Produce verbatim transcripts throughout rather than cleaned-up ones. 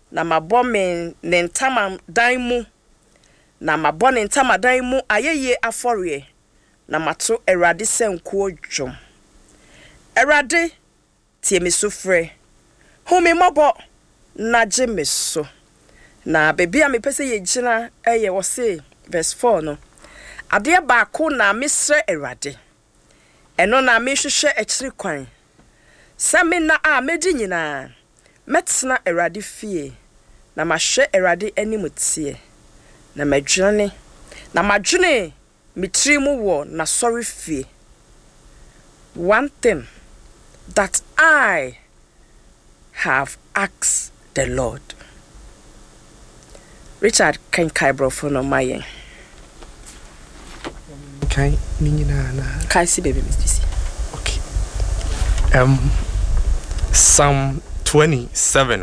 na mabɔ me ne ntama dan mu na mabɔ ne ntama dan mu ayeye afɔre na mato Awurade senkuo dwom. Awurade tie me sufrɛ. Hu me mɔbɔ na gye me so. Na bebi a me pese ye gina eye wo se verse four no. Ade baako na mesrɛ Awurade. Eno na me hwehwɛ akyiri kwan. Sɛ me na a medi nyina. Metsena Awurade fie. Na mahwɛ Awurade anim tie. Na madwane. Na madwane me tiri mu wo na sorry fie. One thing that I have asked the Lord. Richard can Kaibro no my Kai Nina Kai see baby Mister Okay. Um Psalm twenty-seven.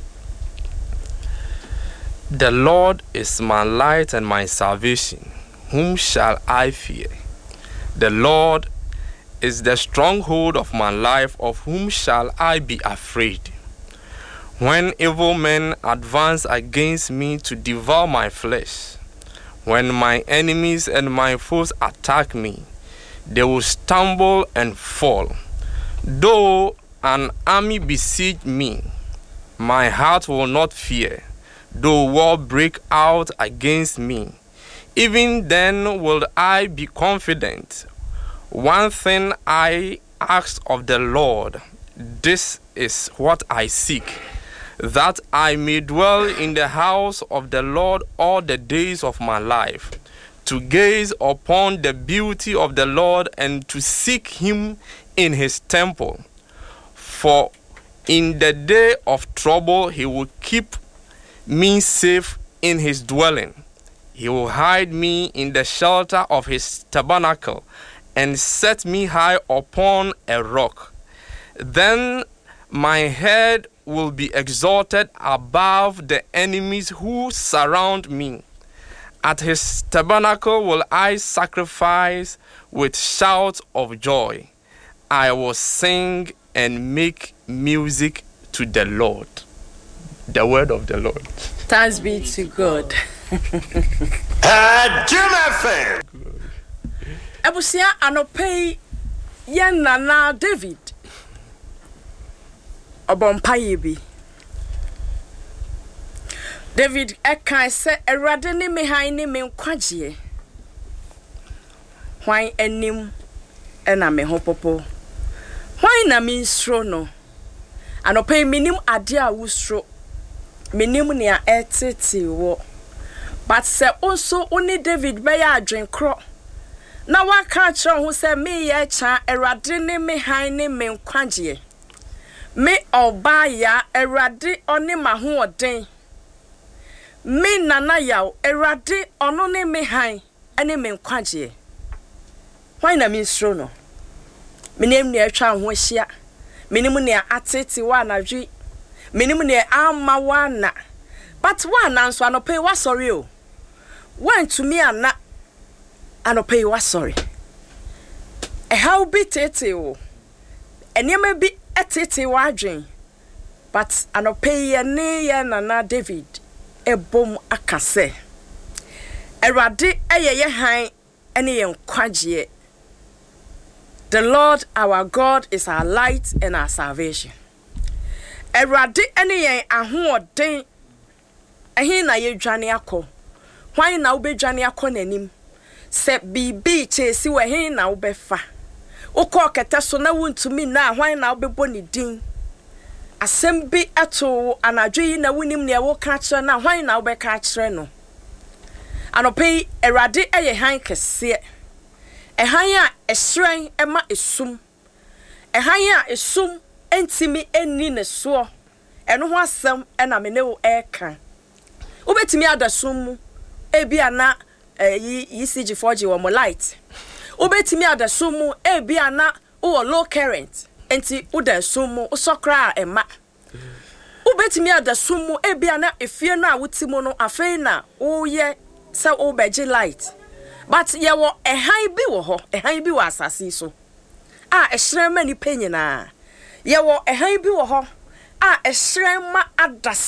The Lord is my light and my salvation. Whom shall I fear? The Lord is the stronghold of my life. Of whom shall I be afraid? When evil men advance against me to devour my flesh, when my enemies and my foes attack me, they will stumble and fall. Though an army besiege me, my heart will not fear. Though war break out against me, even then will I be confident. One thing I ask of the Lord, this is what I seek, that I may dwell in the house of the Lord all the days of my life, to gaze upon the beauty of the Lord and to seek him in his temple. For in the day of trouble he will keep me safe in his dwelling. He will hide me in the shelter of his tabernacle and set me high upon a rock. Then my head will be exalted above the enemies who surround me. At his tabernacle will I sacrifice with shouts of joy. I will sing and make music to the Lord. The word of the Lord. Thanks be to God. Uh, Jim F M. Ebusia anopei yen nana David. Obompaye bi. David ekan se Awurade ne me han ne me nkwagye. Hwan anim ena me ho popo. Hwan na me nsro no. Anopei minim ade a wusro. Minim ne a etete wo. But se also oni David be ya adwenkro. Na waka kire ho se me ye cha Awurade ne me han ne me nkwagye. Me oba ya Awurade oni mahoɔden. Me nana yaw Awurade ono ne me han ene me nkwagye. Hwan na me nsro no. Minim ne atwa ho ahia. Minim ne atete wa anadwi. Minim ne amma wa na. But one nso anope wa sorry o. One to me ana anope wa sorry. E how be tete o. Enema bi etete wa adwen. But anope ye ne ye nana David ebom akase. Awurade eye ye han ene ye nkwagye. The Lord our God is our light and our salvation. Awurade ene ye ahoɔden. Ehin na ye dwane akɔ. Hwan na wo be dwane akɔ nanim. Se bibi chesi we hin na wo be fa. Ukọ kete so na wuntumi na hwan na wo be bɔ ne din. Asɛm bi ato anadwo yi na wunim ne wo ka kyerɛ na hwan na wo be ka kyerɛ no. Anɔpɛ Awurade eye han kɛse. Ehan a esran ema esum. Ehan a esum entimi eni ne so. Eno ho asɛm ɛna me ne wo ɛka. Ubetimi adasum mu ebi ana E C G four G wo mo light. Ubetimi adasum mu ebi ana wo low current. Enti udasum mu usokra ema. Ubetimi adasum mu ebi ana efie no a wutimu no afei na wo ye se wo beji light. But ye wo ehan bi wo ho, ehan bi wo asase so. A ehran ma ni penyina. Ye wo ehan bi wo ho a ehran ma adas